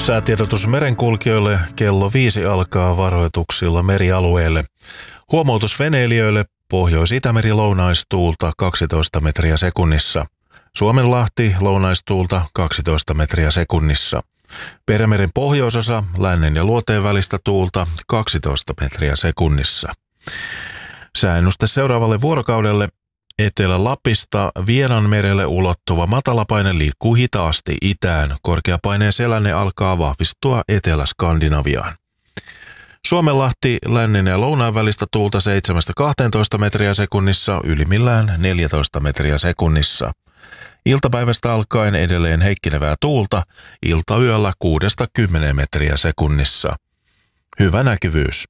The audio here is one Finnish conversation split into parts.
Säätiedotus merenkulkijoille kello 5 alkaa varoituksilla merialueelle. Huomautus veneilijöille Pohjois-Itämeri lounaistuulta 12 metriä sekunnissa. Suomenlahti lounaistuulta 12 metriä sekunnissa. Perämeren pohjoisosa lännen ja luoteen välistä tuulta 12 metriä sekunnissa. Sääennuste seuraavalle vuorokaudelle. Etelä-Lapista Vienanmerelle ulottuva matalapaine liikkuu hitaasti itään. Korkeapaineen selänne alkaa vahvistua Etelä-Skandinaviaan. Suomenlahti lännen ja lounaan välistä tuulta 7-12 metriä sekunnissa, ylimmillään 14 metriä sekunnissa. Iltapäivästä alkaen edelleen heikkenevää tuulta, iltayöllä 6-10 metriä sekunnissa. Hyvä näkyvyys.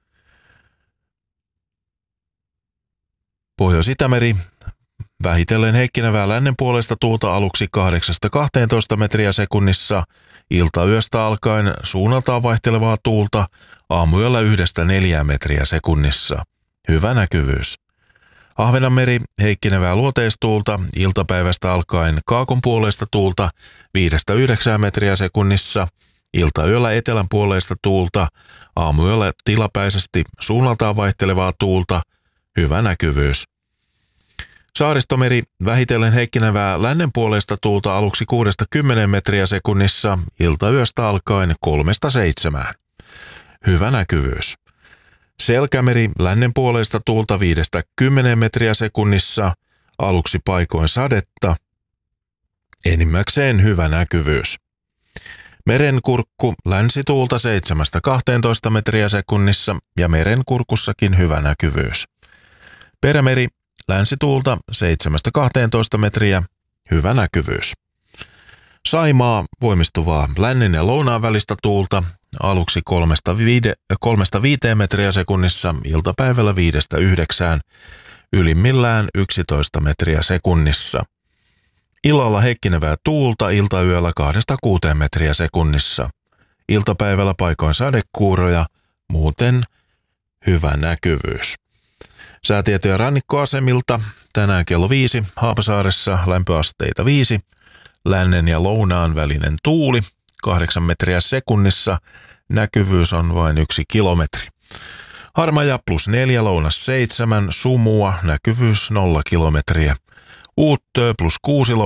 Pohjois-Itämeri, vähitellen heikkenevää lännen puolesta tuulta aluksi 8-12 metriä sekunnissa, iltayöstä alkaen suunnaltaan vaihtelevaa tuulta, aamuyöllä 1-4 metriä sekunnissa. Hyvä näkyvyys. Ahvenanmeri, heikkenevää luoteistuulta, iltapäivästä alkaen kaakon puolesta tuulta 5-9 metriä sekunnissa, iltayöllä etelän puolesta tuulta, aamuyöllä tilapäisesti suunnaltaan vaihtelevaa tuulta. Hyvä näkyvyys. Saaristomeri, vähitellen heikkenevää lännen puolesta tuulta aluksi 6-10 metriä sekunnissa, iltayöstä alkaen 3-7. Hyvä näkyvyys. Selkämeri, lännen puolesta tuulta 5-10 metriä sekunnissa, aluksi paikoin sadetta, enimmäkseen hyvä näkyvyys. Merenkurkku, länsituulta 7-12 metriä sekunnissa ja merenkurkussakin hyvä näkyvyys. Perämeri, länsituulta 7-12 metriä, hyvä näkyvyys. Saimaa, voimistuvaa lännen ja lounaan välistä tuulta, aluksi 3-5 metriä sekunnissa, iltapäivällä 5-9, ylimmillään 11 metriä sekunnissa. Illalla heikkenevää tuulta, iltayöllä 2-6 metriä sekunnissa. Iltapäivällä paikoin sadekuuroja, muuten hyvä näkyvyys. Säätietoja rannikkoasemilta tänään kello 5 Haapasaaressa lämpöasteita 5, lännen ja lounaan välinen tuuli 8 metriä sekunnissa, näkyvyys on vain 1 kilometri. Harmaja +4, lounas 7, sumua, näkyvyys 0 kilometriä. Uuttöö +6,